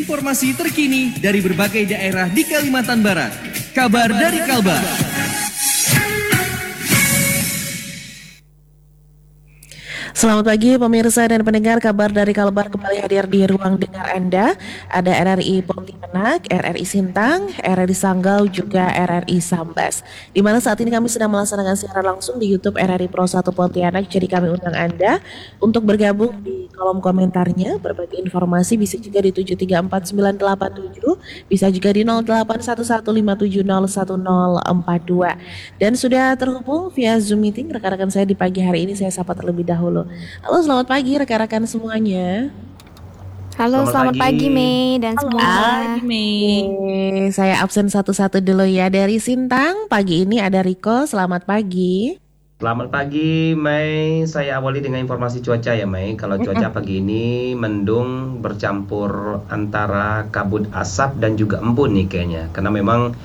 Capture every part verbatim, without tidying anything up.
Informasi terkini dari berbagai daerah di Kalimantan Barat. Kabar dari Kalbar. Selamat pagi pemirsa dan pendengar, kabar dari Kalbar kembali hadir di ruang dengar Anda. Ada R R I Pontianak, R R I Sintang, R R I Sanggau, juga R R I Sambas. Di mana saat ini kami sedang melaksanakan siaran langsung di YouTube R R I Pro satu Pontianak. Jadi kami undang Anda untuk bergabung di kolom komentarnya, berbagi informasi bisa juga di tujuh tiga empat sembilan delapan tujuh, bisa juga di nol delapan satu satu lima tujuh nol satu nol empat dua. Dan sudah terhubung via Zoom meeting rekan-rekan saya di pagi hari ini. Saya sapa terlebih dahulu. Halo, selamat pagi rekan-rekan semuanya. Halo, selamat, selamat pagi Mei dan semua. Selamat pagi Mei. Saya absen satu-satu dulu ya. Dari Sintang, pagi ini ada Riko. Selamat pagi. Selamat pagi Mei. Saya awali dengan informasi cuaca ya Mei. Kalau cuaca pagi ini mendung bercampur antara kabut asap dan juga embun nih kayaknya. Karena memang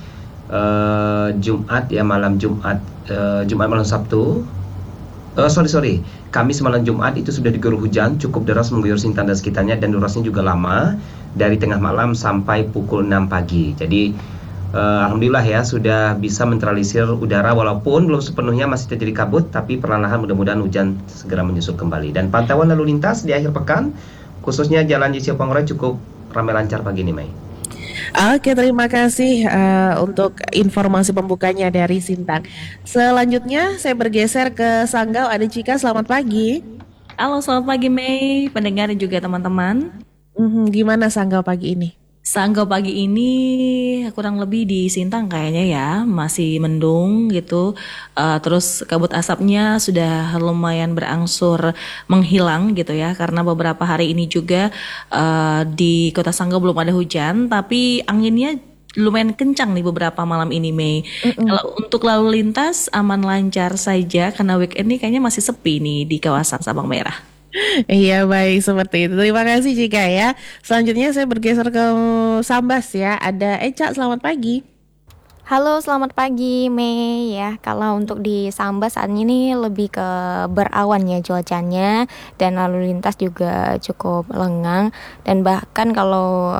uh, Jumat ya, malam Jumat, uh, Jumat malam Sabtu. Uh, sorry sorry, Kamis malam Jumat itu sudah diguyur hujan cukup deras mengguyur Sintang dan sekitarnya, dan durasinya juga lama dari tengah malam sampai pukul enam pagi. Jadi uh, alhamdulillah ya sudah bisa menetralisir udara, walaupun belum sepenuhnya masih terjadi kabut, tapi perlahan-lahan mudah-mudahan hujan segera menyusul kembali. Dan pantauan lalu lintas di akhir pekan khususnya Jalan J C Pangurain cukup ramai lancar pagi ini Mei. Oke, terima kasih uh, untuk informasi pembukanya dari Sintang. Selanjutnya saya bergeser ke Sanggau, ada Cika. Selamat pagi. Halo, selamat pagi Mei, pendengar dan juga teman-teman. Mm-hmm, gimana Sanggau pagi ini? Sanggau pagi ini kurang lebih di Sintang kayaknya ya, masih mendung gitu. Uh, terus kabut asapnya sudah lumayan berangsur menghilang gitu ya, karena beberapa hari ini juga uh, di Kota Sanggau belum ada hujan, tapi anginnya lumayan kencang nih beberapa malam ini Mei. Kalau untuk lalu lintas aman lancar saja, karena weekend ini kayaknya masih sepi nih di kawasan Sabang Merah. Iya, baik, seperti itu. Terima kasih Cika ya. Selanjutnya saya bergeser ke Sambas ya. Ada Eca, selamat pagi. Halo, selamat pagi Mei ya. Kalau untuk di Sambas saat ini lebih ke berawan ya cuacanya, dan lalu lintas juga cukup lengang, dan bahkan kalau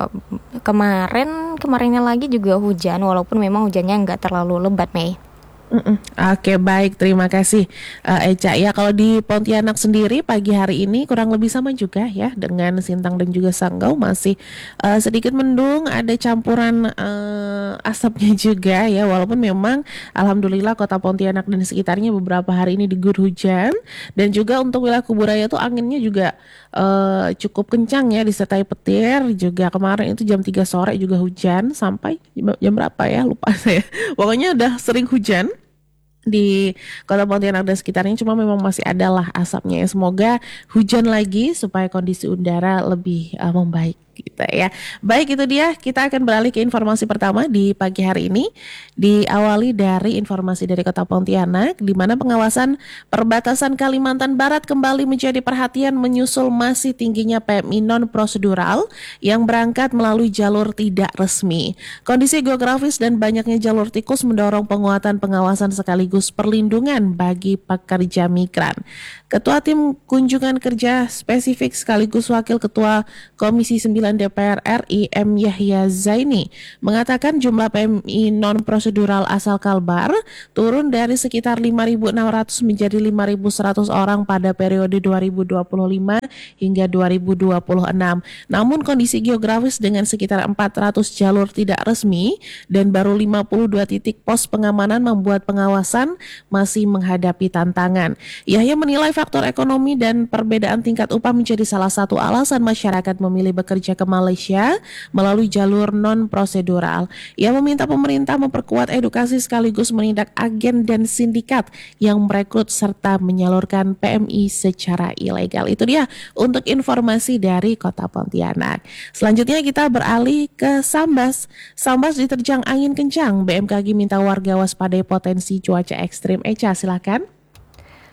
kemarin kemarinnya lagi juga hujan, walaupun memang hujannya nggak terlalu lebat Mei. Mm-mm. Oke, baik, terima kasih uh, Eca. Ya, kalau di Pontianak sendiri pagi hari ini kurang lebih sama juga ya dengan Sintang dan juga Sanggau, masih uh, sedikit mendung, ada campuran uh, asapnya juga ya, walaupun memang alhamdulillah Kota Pontianak dan sekitarnya beberapa hari ini diguyur hujan, dan juga untuk wilayah Kuburaya tuh anginnya juga uh, cukup kencang ya, disertai petir juga. Kemarin itu jam tiga sore juga hujan sampai jam berapa ya, lupa saya. Pokoknya udah sering hujan di Kota Pontianak dan sekitarnya, cuma memang masih ada lah asapnya ya. Semoga hujan lagi supaya kondisi udara lebih uh, membaik gitu ya. Baik, itu dia, kita akan beralih ke informasi pertama di pagi hari ini. Diawali dari informasi dari Kota Pontianak, di mana pengawasan perbatasan Kalimantan Barat kembali menjadi perhatian menyusul masih tingginya P M I non prosedural yang berangkat melalui jalur tidak resmi. Kondisi geografis dan banyaknya jalur tikus mendorong penguatan pengawasan sekaligus perlindungan bagi pekerja migran. Ketua Tim Kunjungan Kerja Spesifik sekaligus Wakil Ketua Komisi sembilan D P R R I M Yahya Zaini mengatakan jumlah P M I non-prosedural asal Kalbar turun dari sekitar lima ribu enam ratus menjadi lima ribu seratus orang pada periode dua ribu dua puluh lima hingga dua ribu dua puluh enam. Namun kondisi geografis dengan sekitar empat ratus jalur tidak resmi dan baru lima puluh dua titik pos pengamanan membuat pengawasan masih menghadapi tantangan. Yahya menilai faktor ekonomi dan perbedaan tingkat upah menjadi salah satu alasan masyarakat memilih bekerja ke Malaysia melalui jalur non-prosedural. Ia meminta pemerintah memperkuat edukasi sekaligus menindak agen dan sindikat yang merekrut serta menyalurkan P M I secara ilegal. Itu dia untuk informasi dari Kota Pontianak. Selanjutnya kita beralih ke Sambas. Sambas diterjang angin kencang. B M K G minta warga waspadai potensi cuaca ekstrim. Eca, silakan.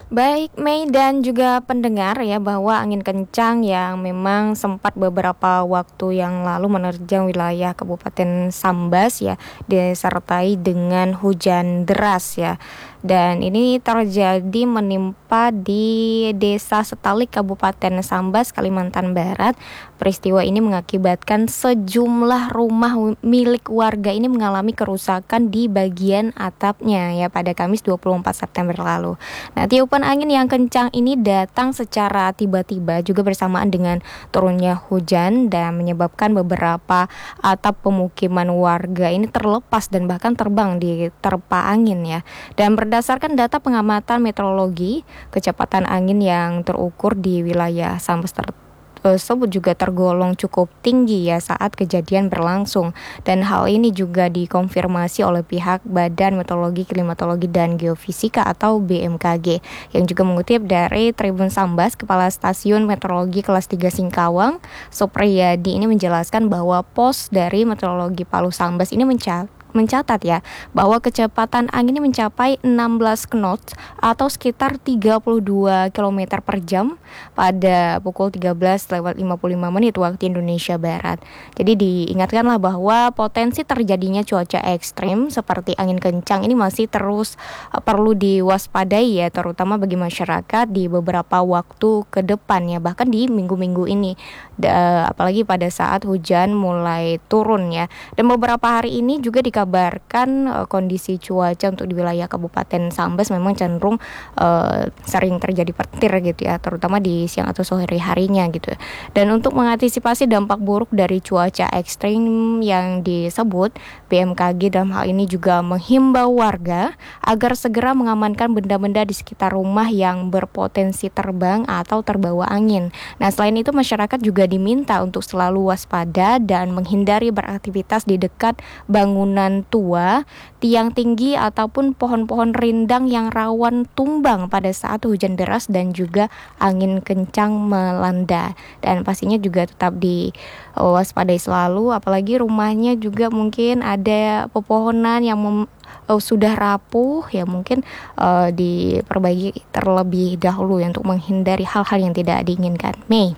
Baik Mei dan juga pendengar ya, bahwa angin kencang yang memang sempat beberapa waktu yang lalu menerjang wilayah Kabupaten Sambas ya, disertai dengan hujan deras ya. Dan ini terjadi menimpa di Desa Setalik Kabupaten Sambas, Kalimantan Barat. Peristiwa ini mengakibatkan sejumlah rumah milik warga ini mengalami kerusakan di bagian atapnya ya pada Kamis dua puluh empat September lalu. Nah, tiupan angin yang kencang ini datang secara tiba-tiba juga bersamaan dengan turunnya hujan dan menyebabkan beberapa atap pemukiman warga ini terlepas dan bahkan terbang di terpa angin ya. Dan berdasarkan data pengamatan meteorologi, kecepatan angin yang terukur di wilayah Sambas ter- tersebut juga tergolong cukup tinggi ya saat kejadian berlangsung, dan hal ini juga dikonfirmasi oleh pihak Badan Meteorologi, Klimatologi dan Geofisika atau B M K G yang juga mengutip dari Tribun Sambas. Kepala Stasiun Meteorologi Kelas tiga Singkawang, Supriyadi ini menjelaskan bahwa pos dari Meteorologi Palu Sambas ini mencatat mencatat ya bahwa kecepatan angin ini mencapai enam belas knots atau sekitar tiga puluh dua kilometer per jam pada pukul tiga belas lewat lima puluh lima menit waktu Indonesia Barat. Jadi diingatkanlah bahwa potensi terjadinya cuaca ekstrim seperti angin kencang ini masih terus uh, perlu diwaspadai ya, terutama bagi masyarakat di beberapa waktu ke depan ya, bahkan di minggu-minggu ini da, apalagi pada saat hujan mulai turun ya. Dan beberapa hari ini juga di kabarkan uh, kondisi cuaca untuk di wilayah Kabupaten Sambas memang cenderung uh, sering terjadi petir gitu ya, terutama di siang atau sore harinya gitu. Dan untuk mengantisipasi dampak buruk dari cuaca ekstrim yang disebut, B M K G dalam hal ini juga menghimbau warga agar segera mengamankan benda-benda di sekitar rumah yang berpotensi terbang atau terbawa angin. Nah, selain itu masyarakat juga diminta untuk selalu waspada dan menghindari beraktivitas di dekat bangunan tua, tiang tinggi ataupun pohon-pohon rindang yang rawan tumbang pada saat hujan deras dan juga angin kencang melanda. Dan pastinya juga tetap diwaspadai selalu, apalagi rumahnya juga mungkin ada pepohonan yang mem- uh, sudah rapuh ya, mungkin uh, diperbaiki terlebih dahulu ya, untuk menghindari hal-hal yang tidak diinginkan. Mei.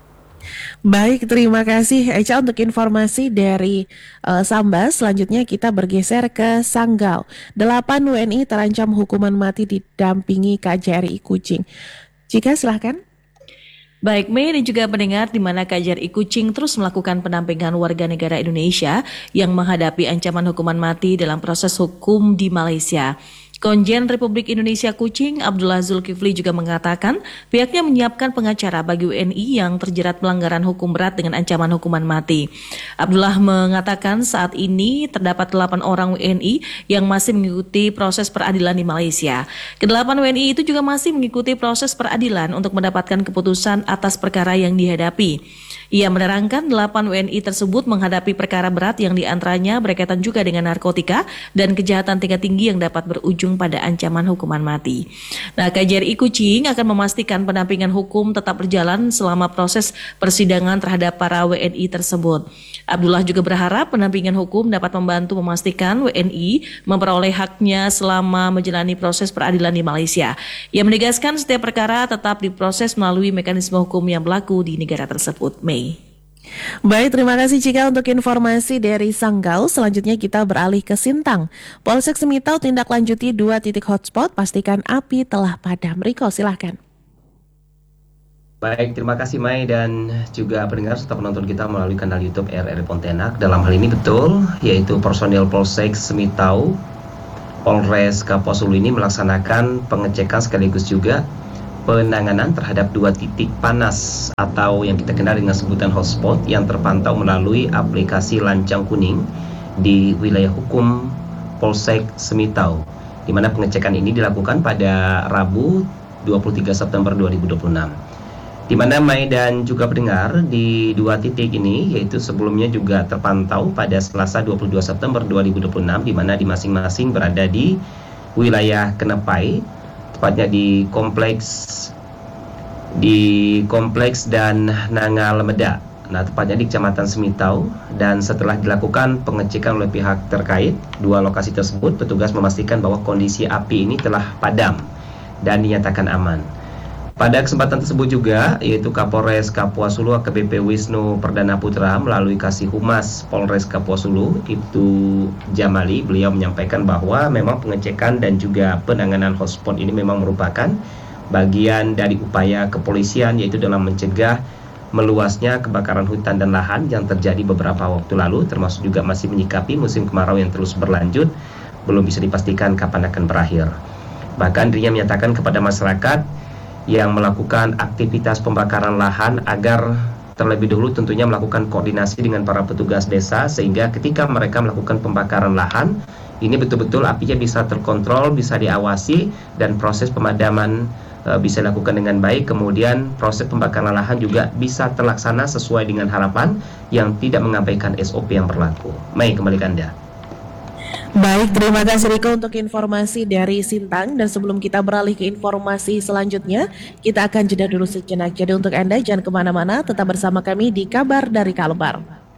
Baik, terima kasih Eca untuk informasi dari uh, Sambas. Selanjutnya kita bergeser ke Sanggau. Delapan W N I terancam hukuman mati didampingi K J R I Kucing. Cika, silahkan. Baik, Mei dan juga pendengar, di mana K J R I Kucing terus melakukan pendampingan warga negara Indonesia yang menghadapi ancaman hukuman mati dalam proses hukum di Malaysia. Konjen Republik Indonesia Kucing, Abdullah Zulkifli, juga mengatakan pihaknya menyiapkan pengacara bagi W N I yang terjerat pelanggaran hukum berat dengan ancaman hukuman mati. Abdullah mengatakan saat ini terdapat delapan orang W N I yang masih mengikuti proses peradilan di Malaysia. Kedelapan W N I itu juga masih mengikuti proses peradilan untuk mendapatkan keputusan atas perkara yang dihadapi. Ia menerangkan delapan W N I tersebut menghadapi perkara berat yang diantaranya berkaitan juga dengan narkotika dan kejahatan tingkat tinggi yang dapat berujung pada ancaman hukuman mati. Nah, K J R I Kucing akan memastikan pendampingan hukum tetap berjalan selama proses persidangan terhadap para W N I tersebut. Abdullah juga berharap pendampingan hukum dapat membantu memastikan W N I memperoleh haknya selama menjalani proses peradilan di Malaysia. Ia menegaskan setiap perkara tetap diproses melalui mekanisme hukum yang berlaku di negara tersebut. Mei. Baik, terima kasih Cika untuk informasi dari Sanggau. Selanjutnya kita beralih ke Sintang. Polsek Semitau tindak lanjuti dua titik hotspot, pastikan api telah padam. Riko, silahkan. Baik, terima kasih Mai dan juga pendengar serta penonton kita melalui kanal YouTube R R I Pontianak. Dalam hal ini betul, yaitu personil Polsek Semitau, Polres Kapuasulu ini melaksanakan pengecekan sekaligus juga penanganan terhadap dua titik panas atau yang kita kenal dengan sebutan hotspot yang terpantau melalui aplikasi Lancang Kuning di wilayah hukum Polsek Semitau, di mana pengecekan ini dilakukan pada Rabu dua puluh tiga September dua ribu dua puluh enam. Di mana Mai dan juga pendengar, di dua titik ini yaitu sebelumnya juga terpantau pada Selasa dua puluh dua September dua ribu dua puluh enam, di mana di masing-masing berada di wilayah Kenepai, tepatnya di kompleks di kompleks dan Nangal Meda. Nah, tepatnya di Kecamatan Semitau. Dan setelah dilakukan pengecekan oleh pihak terkait dua lokasi tersebut, petugas memastikan bahwa kondisi api ini telah padam. dan dinyatakan aman. Pada kesempatan tersebut juga, yaitu Kapolres Kapuas Hulu A K B P Wisnu Perdana Putra melalui Kasih Humas Polres Kapuas Hulu, Ibtu Jamali, beliau menyampaikan bahwa memang pengecekan dan juga penanganan hotspot ini memang merupakan bagian dari upaya kepolisian, yaitu dalam mencegah meluasnya kebakaran hutan dan lahan yang terjadi beberapa waktu lalu, termasuk juga masih menyikapi musim kemarau yang terus berlanjut, belum bisa dipastikan kapan akan berakhir. Bahkan dirinya menyatakan kepada masyarakat yang melakukan aktivitas pembakaran lahan agar terlebih dahulu tentunya melakukan koordinasi dengan para petugas desa, sehingga ketika mereka melakukan pembakaran lahan ini betul-betul apinya bisa terkontrol, bisa diawasi, dan proses pemadaman e, bisa dilakukan dengan baik. Kemudian proses pembakaran lahan juga bisa terlaksana sesuai dengan harapan yang tidak mengabaikan S O P yang berlaku. Mei, kembali ke Anda. Baik, terima kasih Riko untuk informasi dari Sintang. Dan sebelum kita beralih ke informasi selanjutnya, kita akan jeda dulu sejenak. Jadi untuk Anda jangan kemana-mana, tetap bersama kami di Kabar dari Kalbar.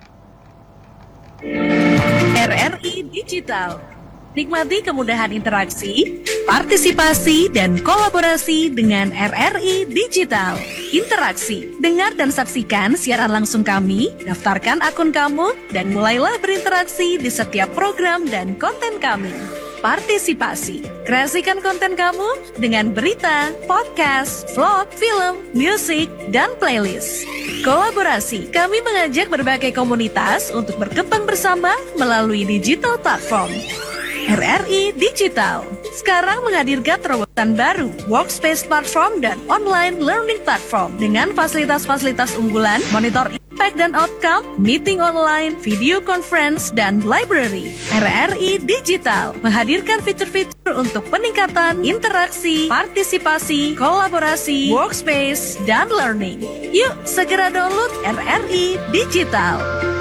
R R I Digital. Nikmati kemudahan interaksi, partisipasi, dan kolaborasi dengan R R I Digital. Interaksi, dengar dan saksikan siaran langsung kami, daftarkan akun kamu, dan mulailah berinteraksi di setiap program dan konten kami. Partisipasi, kreasikan konten kamu dengan berita, podcast, vlog, film, musik, dan playlist. Kolaborasi, kami mengajak berbagai komunitas untuk berkembang bersama melalui digital platform. R R I Digital sekarang menghadirkan terobosan baru, workspace platform dan online learning platform dengan fasilitas-fasilitas unggulan, monitor impact dan outcome, meeting online, video conference, dan library. R R I Digital menghadirkan fitur-fitur untuk peningkatan interaksi, partisipasi, kolaborasi, workspace, dan learning. Yuk segera download R R I Digital.